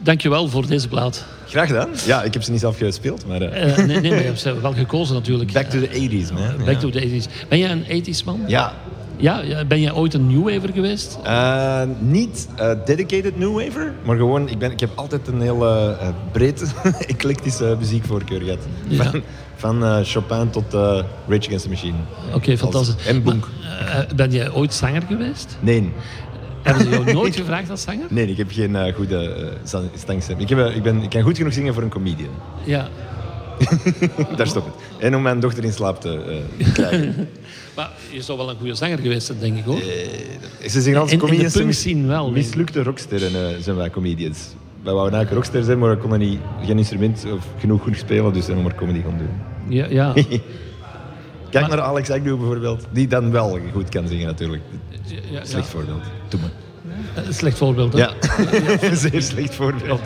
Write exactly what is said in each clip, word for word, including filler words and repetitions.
Dankjewel voor deze plaat. Graag gedaan. Ja, ik heb ze niet zelf gespeeld, maar... Uh... Uh, nee, nee, maar je hebt ze wel gekozen natuurlijk. Back to the eighties, man. Back ja. to the eighties. Ben jij een eighties man? Ja. Ja, ben jij ooit een New Waver geweest? Uh, niet uh, dedicated New Waver, maar gewoon, ik, ben, ik heb altijd een hele uh, breed, eclectische muziekvoorkeur gehad. Ja. Van, van uh, Chopin tot uh, Rage Against the Machine. Oké, okay, fantastisch. En Bunk. Maar, uh, ben jij ooit zanger geweest? Nee. Hebben ze jou nooit gevraagd als zanger? Nee, ik heb geen uh, goede uh, stangstem. Ik, heb, uh, ik, ben, ik kan goed genoeg zingen voor een comedian. Ja. Daar stopt het. En om mijn dochter in slaap te uh, krijgen. Maar je zou wel een goede zanger geweest zijn, denk ik hoor. Eh, ze zeggen als comedians... In de punkscene wel. Mislukte rocksterren uh, zijn wij comedians. Wij wouden eigenlijk rockster zijn, maar we konden niet, geen instrument of genoeg goed spelen, dus zijn we maar comedy gaan doen. Ja, ja. Kijk maar, naar Alex Agnew bijvoorbeeld, die dan wel goed kan zingen natuurlijk. Ja, ja, slecht ja. voorbeeld. Doe maar. Een slecht voorbeeld, hè? Ja, een zeer slecht voorbeeld.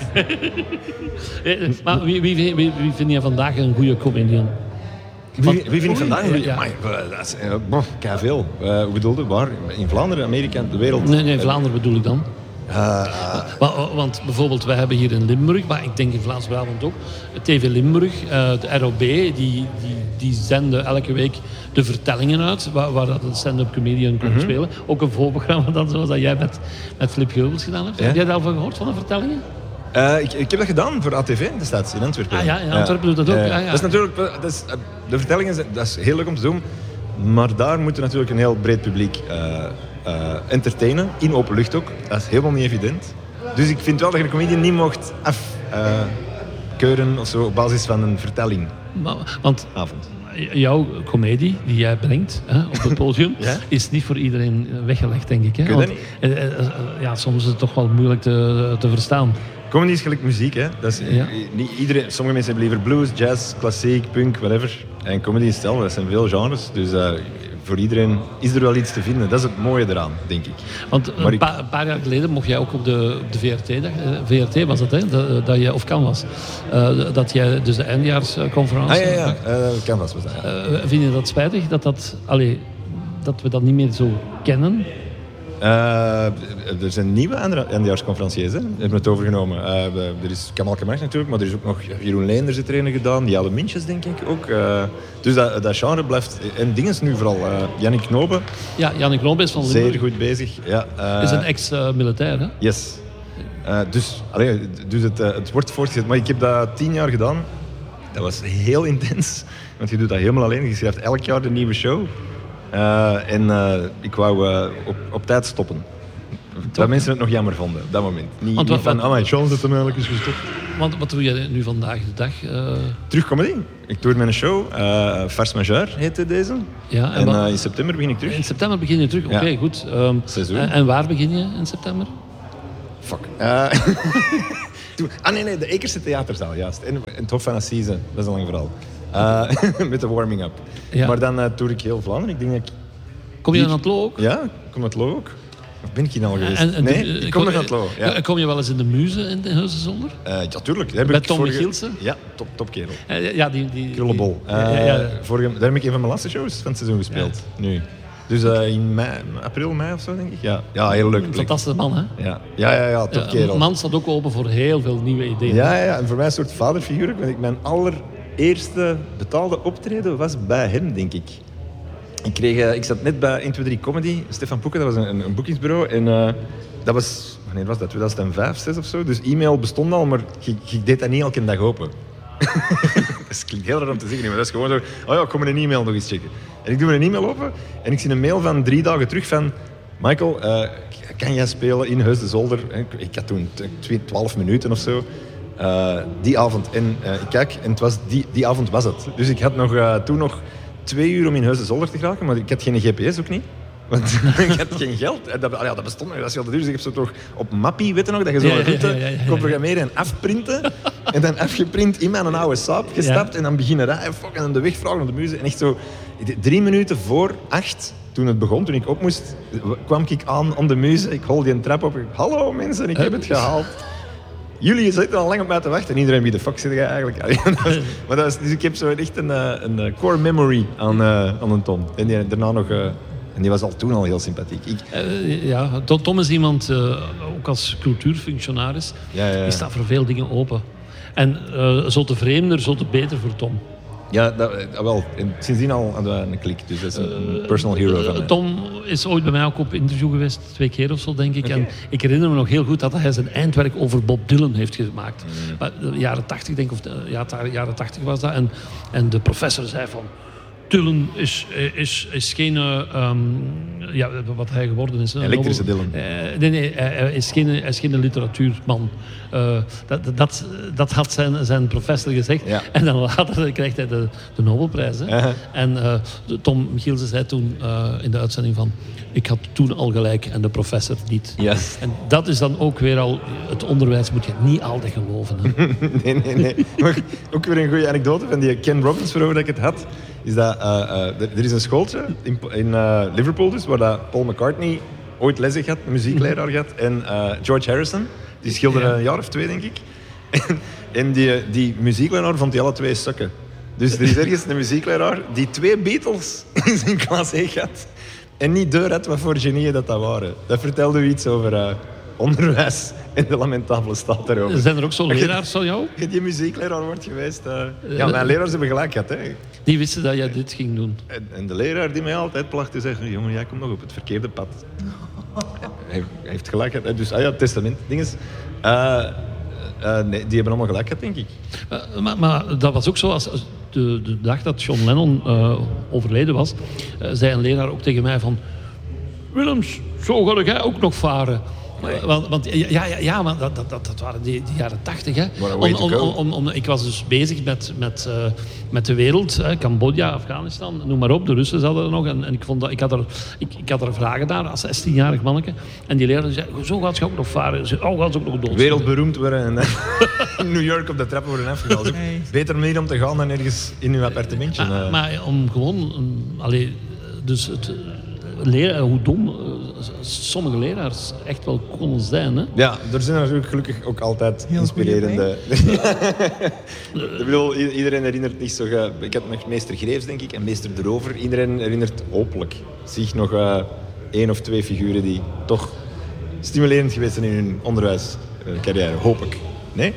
Maar wie, wie, wie, wie vind je vandaag een goede comedian? Wie, wie vind ik vandaag een goede? Ja. Maar, dat is uh, boh, veel. Uh, hoe bedoelde? Waar? In Vlaanderen, Amerika, de wereld? Nee, nee, Vlaanderen bedoel ik dan. Uh, uh, maar, want bijvoorbeeld, wij hebben hier in Limburg, maar ik denk in Vlaams-Brabant ook, T V Limburg, uh, de R O B, die, die, die zenden elke week de vertellingen uit, waar, waar dat een stand-up comedian kon mm-hmm. spelen. Ook een voorprogramma dan, zoals dat jij met, met Flip Geubels gedaan hebt. Ja? Heb jij daarvan gehoord, van de vertellingen? Uh, ik, ik heb dat gedaan voor A T V destijds in Antwerpen. Ah ja, in Antwerpen ja. doet dat ook. Uh, ah, ja. Dat is natuurlijk, dat is, de vertellingen zijn, dat is heel leuk om te doen, maar daar moet je natuurlijk een heel breed publiek uh, uh, entertainen, in open lucht ook. Dat is helemaal niet evident. Dus ik vind wel dat je een comedian niet mocht afkeuren uh, of zo op basis van een vertelling. Maar, want avond. Jouw comedie die jij brengt hè, op het podium ja? is niet voor iedereen weggelegd, denk ik. Hè? Kun je dat Want, uh, uh, ja, soms is het toch wel moeilijk te, te verstaan. Comedy is gelijk muziek, hè. Dat is, ja. niet iedereen, sommige mensen hebben liever blues, jazz, klassiek, punk, whatever. En comedy is hetzelfde, dat zijn veel genres. Dus uh, voor iedereen is er wel iets te vinden. Dat is het mooie eraan, denk ik. Want een, ik... pa- een paar jaar geleden mocht jij ook op de, op de V R T, dag, V R T was het, hè? Dat, dat je, of Canvas, uh, dat jij dus de eindjaarsconferentie... Ah ja, ja, uh, Canvas was dat, ja. Uh, vind je dat spijtig, dat, dat, allee, dat we dat niet meer zo kennen? Uh, er zijn nieuwe eindejaarsconferenciers, hè. We hebben het overgenomen. Uh, er is Kamal Kamarch natuurlijk, maar er is ook nog Jeroen Leenders heeft er een gedaan. Die hadden Mintjes, denk ik ook. Uh, dus dat, dat genre blijft... En dingen is nu vooral. Uh, Jannik Knobe. Ja, Jannik Knobe is van Limburg. Zeer goed bezig. Ja, uh, is een ex-militair, hè? Yes. Uh, dus allee, dus het, uh, het wordt voortgezet. Maar ik heb dat tien jaar gedaan. Dat was heel intens. Want je doet dat helemaal alleen. Je schrijft elk jaar een nieuwe show. Uh, en uh, ik wou uh, op, op tijd stoppen. Top. Dat mensen het nog jammer vonden, op dat moment. Niet, want, niet wat, van, wat, oh mijn chance dat hem eigenlijk is gestopt. Want wat doe je nu vandaag de dag? Uh... Terug comedy. Ik doe met een show. Uh, Farce Majeure heette deze. Ja, en en uh, in september begin ik terug. In september begin je terug, oké, okay, ja. goed. Um, en, en waar begin je in september? Fuck. Uh, ah nee, nee, de Ekerse Theaterzaal, juist. En, en het Hof van Assise, dat is een lang verhaal. Uh, met de warming-up. Ja. Maar dan uh, toer ik heel Vlaanderen. Ik denk dat ik... Kom je dan aan het Lo ook? Ja, ik kom aan het Lo ook. Of ben ik hier al geweest? En, en, nee, ik kom nog aan het Lo. Ja. Kom je wel eens in de Muze in de Huizen Zonder? Uh, ja, tuurlijk. Bij Tom vorige... Michielsen? Ja, top, top kerel. Uh, ja, die... die Krullenbol. Uh, ja, ja, ja. Vorige... Daar heb ik een van mijn laatste shows van het seizoen gespeeld. Ja. Nu. Dus uh, in mei, april, mei of zo, denk ik. Ja, ja heel leuk. Een fantastische man, hè? Ja, ja, ja, ja top kerel. Een man staat ook open voor heel veel nieuwe ideeën. Ja, ja, ja. En voor mij een soort vaderfiguur. Want ik mijn allereerste betaalde optreden was bij hem, denk ik. Ik, kreeg, uh, ik zat net bij één twee drie Comedy. Stefan Poeken, dat was een, een boekingsbureau. En uh, dat was, wanneer was dat? tweeduizend vijf, zes of zo. Dus e-mail bestond al, maar ik, ik deed dat niet elke dag open. Dat klinkt heel raar om te zeggen, maar dat is gewoon zo... Oh ja, kom een e-mail nog eens checken. En ik doe een e-mail open en ik zie een mail van drie dagen terug van... Michael, uh, kan jij spelen in Heus de Zolder? Ik had toen twaalf minuten of zo. Uh, die avond. En uh, ik kijk, en het was die, die avond was het. Dus ik had nog, uh, toen nog twee uur om in Heus de Zolder te geraken, maar ik had geen G P S ook niet. Want ik had geen geld. Dat, ja, dat bestond nog, dat is heel duur. Dus ik heb zo toch op Mappie, weet je nog, dat je zo een route ja, ja, ja, ja. kon programmeren en afprinten. En dan afgeprint in mijn oude Saab gestapt ja. en dan beginnen rijden. En dan de weg vragen op de muze. En echt zo drie minuten voor acht, toen het begon, toen ik op moest, kwam ik aan aan de muze. Ik hol die een trap op. Ik, hallo mensen, ik heb het gehaald. Jullie zitten al lang op mij te wachten. En iedereen, wie de fuck zit jij eigenlijk? Maar dat is, dus ik heb zo echt een, een core memory aan, uh, aan een ton. En die, daarna nog uh, En die was al toen al heel sympathiek. Ik... Uh, ja, Tom is iemand, uh, ook als cultuurfunctionaris, ja, ja, ja. die staat voor veel dingen open. En uh, zo te vreemder, zo te beter voor Tom. Ja, dat, wel. En sindsdien al hadden we een klik. Dus dat is een uh, personal hero van mij. Tom is ooit bij mij ook op interview geweest, twee keer of zo, denk ik. Okay. En ik herinner me nog heel goed dat hij zijn eindwerk over Bob Dylan heeft gemaakt. Mm. Maar de jaren tachtig, denk ik, of de, ja, de jaren tachtig was dat. En, en de professor zei van... Dylan is, is, is geen... Um, ja, wat hij geworden is. Elektrische Dylan. Uh, nee, nee, hij is geen, hij is geen literatuurman. Uh, dat, dat, dat had zijn, zijn professor gezegd. Ja. En dan later krijgt hij de, de Nobelprijs. Hè. Uh-huh. En uh, Tom Michielsen zei toen uh, in de uitzending van... Ik had toen al gelijk en de professor niet. Yes. En dat is dan ook weer al... Het onderwijs moet je niet altijd geloven. Hè. nee, nee, nee. Maar ook weer een goede anekdote van die Ken Robbins, waarover dat ik het had. Is dat, uh, uh, er is een schooltje in, in uh, Liverpool dus, waar dat Paul McCartney ooit les had, een muziekleraar gehad. En uh, George Harrison, die schilderde ja. een jaar of twee, denk ik. En, en die, die muziekleraar vond die alle twee stukken. Dus er is ergens een muziekleraar die twee Beatles in zijn klas had. En niet deur had wat voor genieën dat dat waren. Dat vertelde u iets over uh, onderwijs en de lamentabele staat daarover. Zijn er ook zo'n leraars van jou? Je die muziekleraar wordt geweest. Uh... Ja, mijn leraars hebben gelijk gehad. Hè. Die wisten dat jij dit ging doen. En, en de leraar die mij altijd placht te zeggen... Jongen, jij komt nog op het verkeerde pad. Hij heeft gelijk gehad. Dus, ah ja, testament. Dinges. Uh, uh, nee, die hebben allemaal gelijk gehad, denk ik. Uh, maar, maar dat was ook zo als... als De, de dag dat John Lennon uh, overleden was, uh, zei een leraar ook tegen mij van... Willems, zo ga jij ook nog varen. Nee. Want, want ja, ja, ja, maar dat, dat, dat waren die, die jaren tachtig. Hè. Om, om, om, om, ik was dus bezig met, met, uh, met de wereld. Hè. Cambodja, Afghanistan, noem maar op. De Russen hadden er nog. En, en ik, vond dat, ik, had er, ik, ik had er vragen naar als zestienjarig manneke. En die leraar zei, zo gaat ze ook nog varen. Zei, oh, gaat ze ook nog dood. Wereldberoemd worden en in New York op de trappen worden afgehaald. Nee. Beter meer om te gaan dan ergens in uw appartementje. Maar, uh. maar om gewoon... Um, allee, dus het... Leraar, hoe dom uh, sommige leraars echt wel konden zijn. Hè? Ja, er zijn natuurlijk gelukkig ook altijd heel inspirerende... Ik bedoel, iedereen herinnert niet zo... Ge... Ik had nog meester Greefs, denk ik, en meester De Rover. Iedereen herinnert hopelijk zich nog uh, één of twee figuren die toch stimulerend geweest zijn in hun onderwijscarrière. Hopelijk. Nee?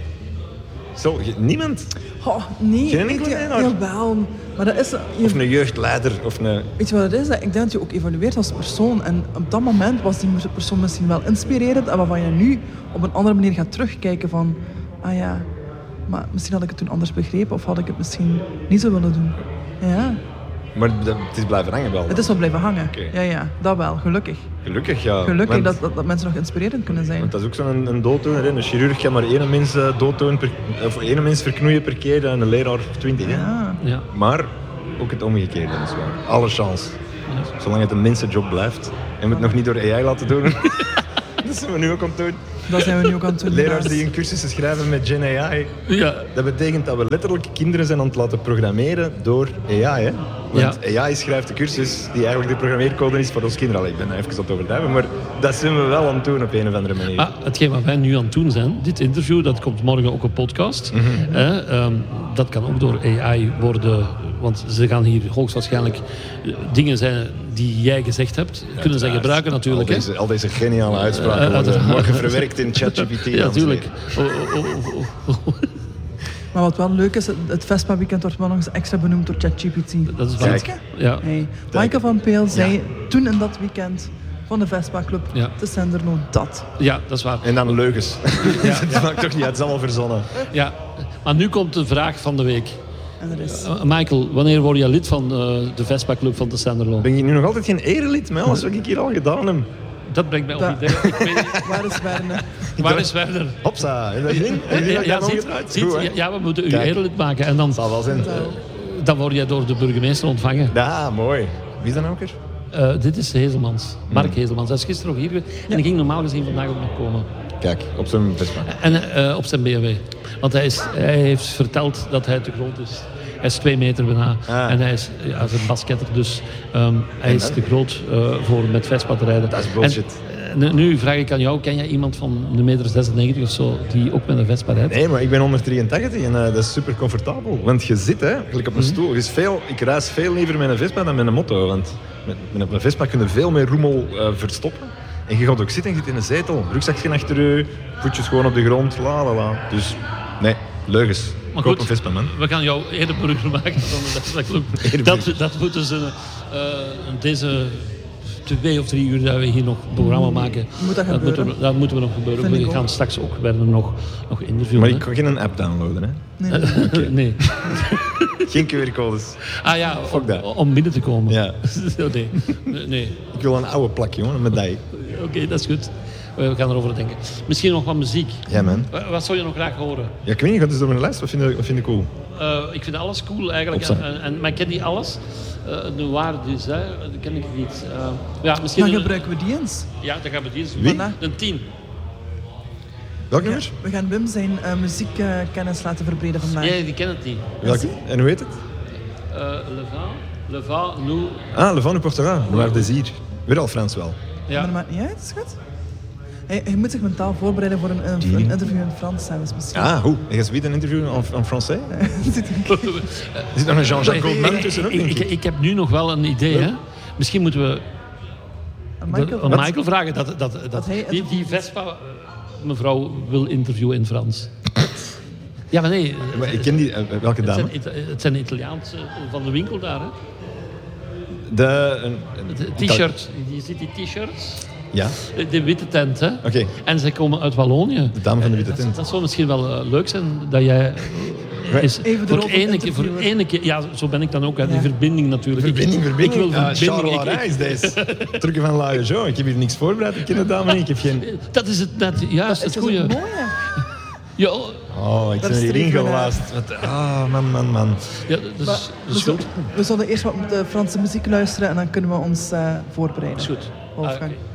Zo, niemand? Oh, nee. Geen enkele leraar? Jawel. Maar dat is, je... Of een jeugdleider. Of een... Weet je wat het is? Ik denk dat je ook evolueert als persoon. En op dat moment was die persoon misschien wel inspirerend. En waarvan je nu op een andere manier gaat terugkijken van... Ah ja, maar misschien had ik het toen anders begrepen. Of had ik het misschien niet zo willen doen. Ja. Maar het is blijven hangen wel. Het is wel blijven hangen. Okay. Ja, ja, dat wel. Gelukkig. Gelukkig, ja. Gelukkig want, dat, dat, dat mensen nog inspirerend kunnen zijn. Want dat is ook zo'n een dooddoener. Een chirurg kan maar één mens dooddoen per, of één mens verknoeien per keer en een leraar twintig. Ja. Ja. Maar ook het omgekeerde is waar. Alle chance. Ja. Zolang het een mensenjob blijft. En we het nog niet door A I laten doen. Dat zijn we nu ook aan het doen. Dat zijn we nu ook aan het doen. Leraars die een cursussen schrijven met Gen A I. Ja. Dat betekent dat we letterlijk kinderen zijn aan het laten programmeren door A I. Hè? Want ja. A I schrijft de cursus die eigenlijk de programmeercode is voor ons kinderen. Allee, ik ben even aan het overdrijven, maar dat zijn we wel aan het doen op een of andere manier. Ah, hetgeen wat wij nu aan het doen zijn, dit interview, dat komt morgen ook op podcast. Mm-hmm. Eh, um, dat kan ook door A I worden, want ze gaan hier hoogstwaarschijnlijk dingen zijn die jij gezegd hebt, ja, kunnen zij gebruiken natuurlijk. Al deze, al deze geniale uitspraken uh, worden uh, morgen verwerkt in ChatGPT. Ja, natuurlijk. Oh, oh, oh, oh, oh. Maar wat wel leuk is, het Vespa-weekend wordt wel nog eens extra benoemd door ChatGPT. Dat is waar. Ja. Hey. Maaike van Peel zei ja. toen in dat weekend van de Vespa-club ja. te Senderno dat. Ja, dat is waar. En dan leugens. Ja. Dat maakt toch niet uit, het is allemaal verzonnen. Ja, maar nu komt de vraag van de week. En er is... Uh, Michael, wanneer word je lid van uh, de Vespa-club van de Senderlo? Ben je nu nog altijd geen erelid, maar alles wat ik hier al gedaan heb? Dat brengt mij op da- idee. Ik weet... Waar is Werner? Waar is Werner? Hopsa, is dat ging? Ja, ja, ja, ziet, ziet, Goed, ja, we moeten u erelid maken. En dan, zal wel zijn. Uh, dan word je door de burgemeester ontvangen. Ja, mooi. Wie is dat nou ook weer? Uh, dit is Hezelmans. Mark hmm. Hezelmans. Hij is gisteren nog hier geweest. En hij ging normaal gezien vandaag ook nog komen. Kijk, op zijn Vespa. En uh, op zijn B M W. Want hij, is, hij heeft verteld dat hij te groot is. Hij is twee meter bijna. Ah. En hij is ja, een basketter, dus um, hij is te groot uh, voor met Vespa te rijden. Dat is bullshit. En, uh, nu vraag ik aan jou, ken jij iemand van een meter zesennegentig of zo die ook met een Vespa rijdt? Nee, maar ik ben honderddrieëntachtig en uh, dat is super comfortabel. Want je zit, hè, gelijk op een mm-hmm. stoel. Je is veel, ik reis veel liever met een Vespa dan met een motto. Want Met, met een Vespa kun je veel meer rommel uh, verstoppen. En je gaat ook zitten en je zit in een zetel. Rugzakje achter je, voetjes gewoon op de grond, la la la. Dus nee, leugens. Maar Koop goed, een Vespa, man. We gaan jou eerderburger maken van de Vespa-club. Dat, dat moeten ze uh, deze twee of drie uur dat we hier nog een programma maken. Moet dat, dat, moeten we, dat moeten we nog gebeuren. Vind We ik gaan ook. straks ook werden nog, nog interviewen. Maar hè. ik kan geen app downloaden, hè. Nee, nee. Okay. Nee. Geen Q R-codes. Ah ja, Fuck om, dat. om binnen te komen. Ja. nee. nee. nee. Ik wil een oude plak, jongen, een medaille. Oké, okay, dat is goed. We gaan erover denken. Misschien nog wat muziek. Ja, man. Wat zou je nog graag horen? Ja, ik weet niet, gaat dus door mijn lijst. Wat vind je, wat vind je cool? Uh, ik vind alles cool eigenlijk. Opstaan. En, en, maar ik ken die alles. Uh, de waarde dus, hè. Dat ken ik niet. Uh, ja, misschien Dan een- gebruiken we die eens. Ja, dat gaan we die Wie? Voilà. Een tien. Welk Ja, nummer? we gaan Wim zijn uh, muziekkennis laten verbreden vandaag. Nee, die ken het niet. Welke? En hoe heet het? Uh, Levant, Levant, nous. Ah, Le Vent du Portera. Noir Désir. Weer al Frans wel. Maar Ja. dat maakt niet uit, schat. Hij, hij moet zich mentaal voorbereiden voor een, een, Die. een interview in Frans zelfs misschien. Ah, hoe? En je weet een interview in, in Français? Zit hij- Er zit nog een Jean-Jacques Goldman tussen ook, ik, denk ik, ik. ik heb nu nog wel een idee. Hè? Misschien moeten we Aan dat- Michael, aan wat? Michael vragen dat, dat, dat, hij die, die Vespa uh, mevrouw wil interviewen in Frans. Ja, maar nee. Maar ik ken die... eh, welke Het dame? zijn, Ita- het zijn Italiaans uh, van de winkel daar. Hè? De... Een, een- De t-shirt. Je ziet die t-shirts? Ja, De, de witte tent, hè? oké. En zij komen uit Wallonië. De dame van de witte Dat, tent. dat zou misschien wel uh, leuk zijn dat jij uh, is, Even de voor rol van ene keer, voor interviewer. ene keer, ja, zo ben ik dan ook, hè, die Ja. verbinding natuurlijk. Verbinding, Ik- verbinding. Ik wil Ah, verbinding. Charles Ik- Lara is deze. Trucken van La Jo. Ik heb hier niks voorbereid. Ik ken de dame niet. Ik heb geen... dat is het net, juist Het het is goede. een mooie. Ja, Oh, ik Dat ben is hierin terug, gelast. Wat- Ah, man, man, man. ja, dat Maar is, we, dat is zullen, goed. we zullen eerst wat met de Franse muziek luisteren en dan kunnen we ons uh, voorbereiden. Dat is goed. Wolfgang. Ah, oké.